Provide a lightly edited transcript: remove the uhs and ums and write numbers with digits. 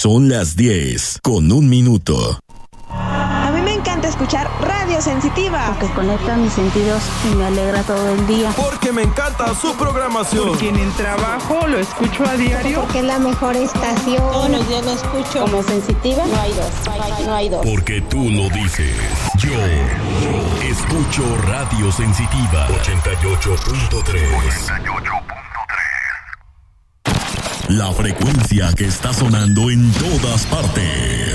Son las 10:01. A mí me encanta escuchar Radio Sensitiva. Porque conecta mis sentidos y me alegra todo el día. Porque me encanta su programación. Porque en el trabajo lo escucho a diario. Porque es la mejor estación. Todos los días lo escucho. Como Sensitiva, no hay dos. No hay dos. Porque tú lo dices. Yo escucho Radio Sensitiva 88.3. La frecuencia que está sonando en todas partes.